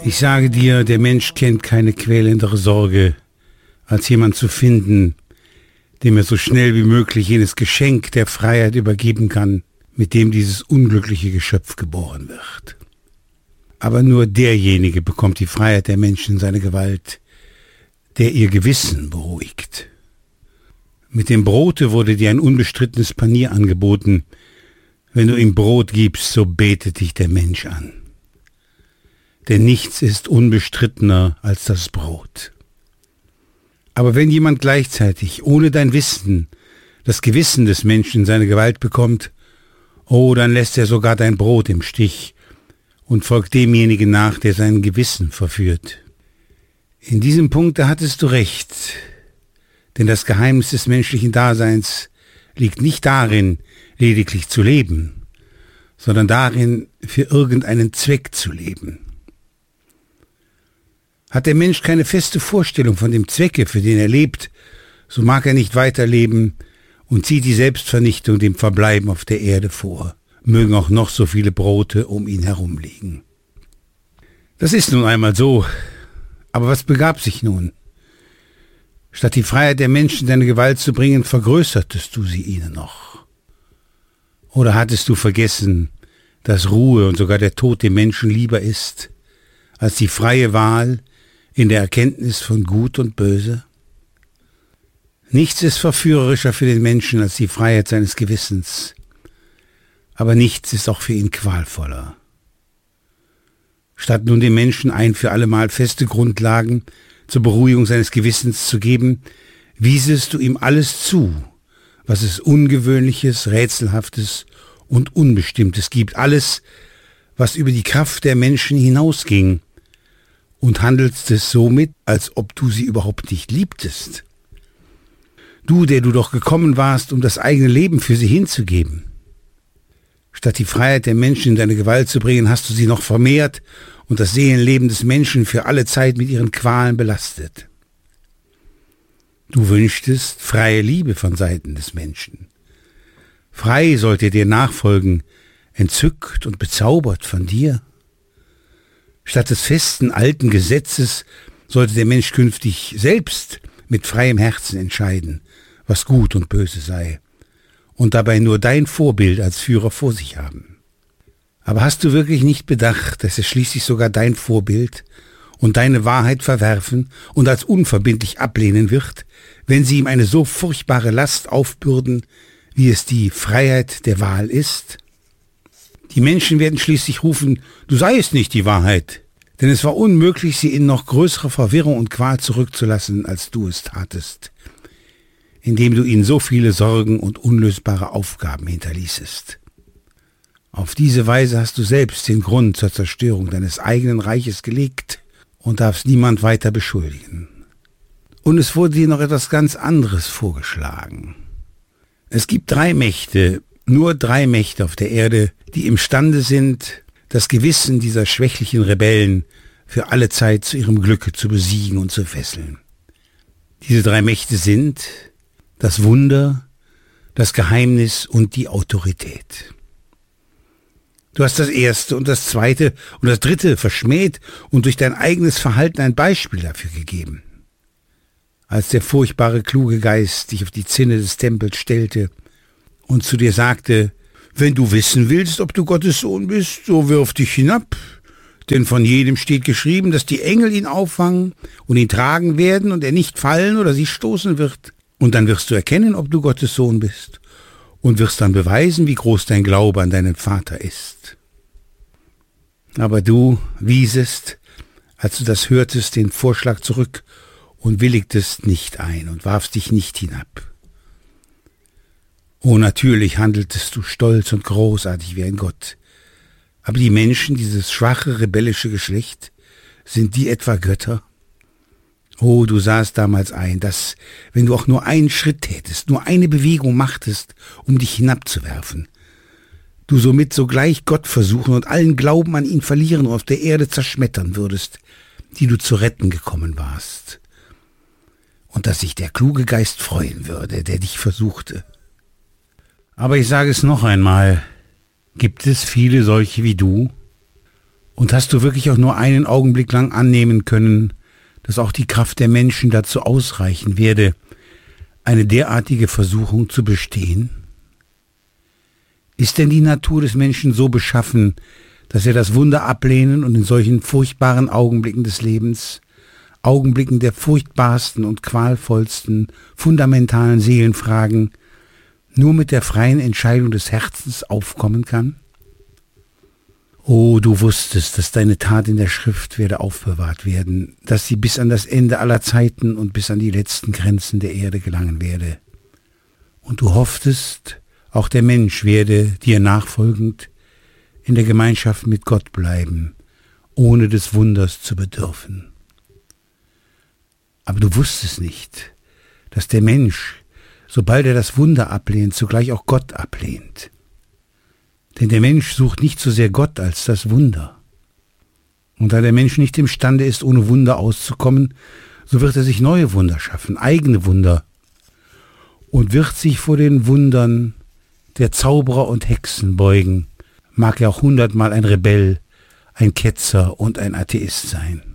Ich sage dir, der Mensch kennt keine quälendere Sorge, als jemand zu finden, dem er so schnell wie möglich jenes Geschenk der Freiheit übergeben kann, mit dem dieses unglückliche Geschöpf geboren wird. Aber nur derjenige bekommt die Freiheit der Menschen in seine Gewalt, der ihr Gewissen beruhigt. Mit dem Brote wurde dir ein unbestrittenes Panier angeboten. Wenn du ihm Brot gibst, so betet dich der Mensch an. Denn nichts ist unbestrittener als das Brot. Aber wenn jemand gleichzeitig, ohne dein Wissen, das Gewissen des Menschen in seine Gewalt bekommt, oh, dann lässt er sogar dein Brot im Stich und folgt demjenigen nach, der sein Gewissen verführt. In diesem Punkt, da hattest du recht, denn das Geheimnis des menschlichen Daseins liegt nicht darin, lediglich zu leben, sondern darin, für irgendeinen Zweck zu leben. Hat der Mensch keine feste Vorstellung von dem Zwecke, für den er lebt, so mag er nicht weiterleben und zieht die Selbstvernichtung dem Verbleiben auf der Erde vor, mögen auch noch so viele Brote um ihn herum liegen. Das ist nun einmal so, aber was begab sich nun? Statt die Freiheit der Menschen in deine Gewalt zu bringen, vergrößertest du sie ihnen noch. Oder hattest du vergessen, dass Ruhe und sogar der Tod dem Menschen lieber ist, als die freie Wahl in der Erkenntnis von Gut und Böse? Nichts ist verführerischer für den Menschen als die Freiheit seines Gewissens, aber nichts ist auch für ihn qualvoller. Statt nun dem Menschen ein für allemal feste Grundlagen zur Beruhigung seines Gewissens zu geben, wiesest du ihm alles zu, was es Ungewöhnliches, Rätselhaftes und Unbestimmtes gibt, alles, was über die Kraft der Menschen hinausging, und handelst es somit, als ob du sie überhaupt nicht liebtest. Du, der du doch gekommen warst, um das eigene Leben für sie hinzugeben. Statt die Freiheit der Menschen in deine Gewalt zu bringen, hast du sie noch vermehrt und das Seelenleben des Menschen für alle Zeit mit ihren Qualen belastet. Du wünschtest freie Liebe von Seiten des Menschen. Frei sollte er dir nachfolgen, entzückt und bezaubert von dir. Statt des festen alten Gesetzes sollte der Mensch künftig selbst mit freiem Herzen entscheiden, was gut und böse sei, und dabei nur dein Vorbild als Führer vor sich haben. Aber hast du wirklich nicht bedacht, dass er schließlich sogar dein Vorbild und deine Wahrheit verwerfen und als unverbindlich ablehnen wird, wenn sie ihm eine so furchtbare Last aufbürden, wie es die Freiheit der Wahl ist? Die Menschen werden schließlich rufen, du seiest nicht die Wahrheit, denn es war unmöglich, sie in noch größerer Verwirrung und Qual zurückzulassen, als du es tatest, indem du ihnen so viele Sorgen und unlösbare Aufgaben hinterließest. Auf diese Weise hast du selbst den Grund zur Zerstörung deines eigenen Reiches gelegt und darfst niemand weiter beschuldigen. Und es wurde dir noch etwas ganz anderes vorgeschlagen. Es gibt nur drei Mächte auf der Erde, die imstande sind, das Gewissen dieser schwächlichen Rebellen für alle Zeit zu ihrem Glücke zu besiegen und zu fesseln. Diese drei Mächte sind das Wunder, das Geheimnis und die Autorität. Du hast das erste und das zweite und das dritte verschmäht und durch dein eigenes Verhalten ein Beispiel dafür gegeben. Als der furchtbare kluge Geist dich auf die Zinne des Tempels stellte und zu dir sagte, wenn du wissen willst, ob du Gottes Sohn bist, so wirf dich hinab, denn von jedem steht geschrieben, dass die Engel ihn auffangen und ihn tragen werden und er nicht fallen oder sich stoßen wird. Und dann wirst du erkennen, ob du Gottes Sohn bist und wirst dann beweisen, wie groß dein Glaube an deinen Vater ist. Aber du wiesest, als du das hörtest, den Vorschlag zurück und willigtest nicht ein und warfst dich nicht hinab. Oh, natürlich handeltest du stolz und großartig wie ein Gott. Aber die Menschen, dieses schwache, rebellische Geschlecht, sind die etwa Götter? Oh, du sahst damals ein, dass, wenn du auch nur einen Schritt tätest, nur eine Bewegung machtest, um dich hinabzuwerfen, du somit sogleich Gott versuchen und allen Glauben an ihn verlieren und auf der Erde zerschmettern würdest, die du zu retten gekommen warst. Und dass sich der kluge Geist freuen würde, der dich versuchte. Aber ich sage es noch einmal, gibt es viele solche wie du? Und hast du wirklich auch nur einen Augenblick lang annehmen können, dass auch die Kraft der Menschen dazu ausreichen werde, eine derartige Versuchung zu bestehen? Ist denn die Natur des Menschen so beschaffen, dass er das Wunder ablehnen und in solchen furchtbaren Augenblicken des Lebens, Augenblicken der furchtbarsten und qualvollsten, fundamentalen Seelenfragen, nur mit der freien Entscheidung des Herzens aufkommen kann? Oh, du wusstest, dass deine Tat in der Schrift werde aufbewahrt werden, dass sie bis an das Ende aller Zeiten und bis an die letzten Grenzen der Erde gelangen werde. Und du hofftest, auch der Mensch werde dir nachfolgend in der Gemeinschaft mit Gott bleiben, ohne des Wunders zu bedürfen. Aber du wusstest nicht, dass der Mensch, sobald er das Wunder ablehnt, zugleich auch Gott ablehnt. Denn der Mensch sucht nicht so sehr Gott als das Wunder. Und da der Mensch nicht imstande ist, ohne Wunder auszukommen, so wird er sich neue Wunder schaffen, eigene Wunder, und wird sich vor den Wundern der Zauberer und Hexen beugen, mag er auch 100-mal ein Rebell, ein Ketzer und ein Atheist sein.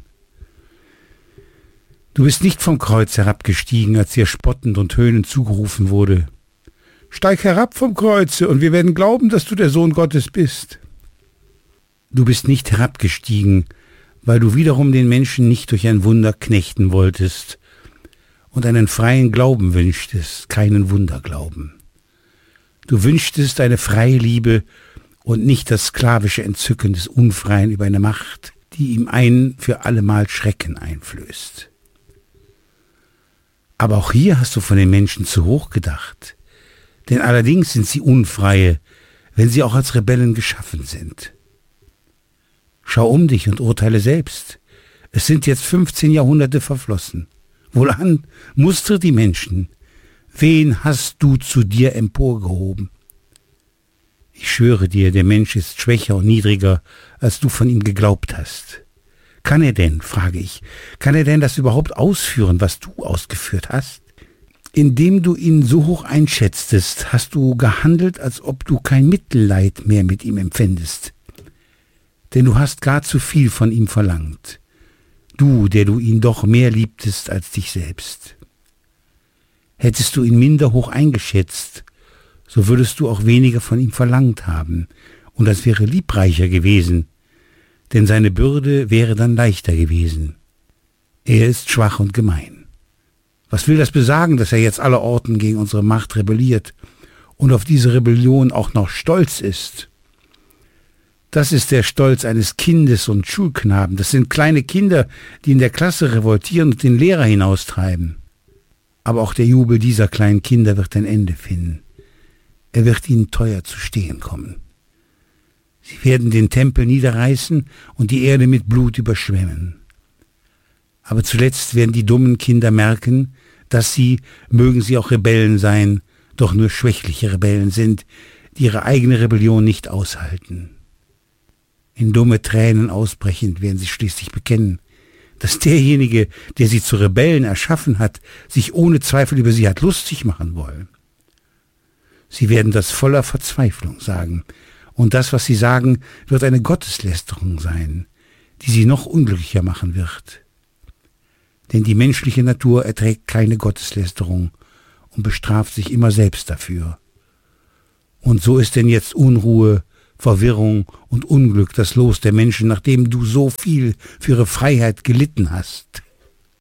Du bist nicht vom Kreuz herabgestiegen, als dir spottend und höhnend zugerufen wurde: Steig herab vom Kreuze, und wir werden glauben, dass du der Sohn Gottes bist. Du bist nicht herabgestiegen, weil du wiederum den Menschen nicht durch ein Wunder knechten wolltest und einen freien Glauben wünschtest, keinen Wunderglauben. Du wünschtest eine freie Liebe und nicht das sklavische Entzücken des Unfreien über eine Macht, die ihm ein für allemal Schrecken einflößt. Aber auch hier hast du von den Menschen zu hoch gedacht. Denn allerdings sind sie Unfreie, wenn sie auch als Rebellen geschaffen sind. Schau um dich und urteile selbst. Es sind jetzt 15 Jahrhunderte verflossen. Wohlan, mustere die Menschen. Wen hast du zu dir emporgehoben? Ich schwöre dir, der Mensch ist schwächer und niedriger, als du von ihm geglaubt hast. Kann er denn, frage ich, kann er denn das überhaupt ausführen, was du ausgeführt hast? Indem du ihn so hoch einschätztest, hast du gehandelt, als ob du kein Mitleid mehr mit ihm empfändest. Denn du hast gar zu viel von ihm verlangt. Du, der du ihn doch mehr liebtest als dich selbst. Hättest du ihn minder hoch eingeschätzt, so würdest du auch weniger von ihm verlangt haben, und das wäre liebreicher gewesen, denn seine Bürde wäre dann leichter gewesen. Er ist schwach und gemein. Was will das besagen, dass er jetzt allerorten gegen unsere Macht rebelliert und auf diese Rebellion auch noch stolz ist? Das ist der Stolz eines Kindes und Schulknaben. Das sind kleine Kinder, die in der Klasse revoltieren und den Lehrer hinaustreiben. Aber auch der Jubel dieser kleinen Kinder wird ein Ende finden. Er wird ihnen teuer zu stehen kommen. Sie werden den Tempel niederreißen und die Erde mit Blut überschwemmen. Aber zuletzt werden die dummen Kinder merken, dass sie, mögen sie auch Rebellen sein, doch nur schwächliche Rebellen sind, die ihre eigene Rebellion nicht aushalten. In dumme Tränen ausbrechend werden sie schließlich bekennen, dass derjenige, der sie zu Rebellen erschaffen hat, sich ohne Zweifel über sie hat lustig machen wollen. Sie werden das voller Verzweiflung sagen, und das, was sie sagen, wird eine Gotteslästerung sein, die sie noch unglücklicher machen wird. Denn die menschliche Natur erträgt keine Gotteslästerung und bestraft sich immer selbst dafür. Und so ist denn jetzt Unruhe, Verwirrung und Unglück das Los der Menschen, nachdem du so viel für ihre Freiheit gelitten hast.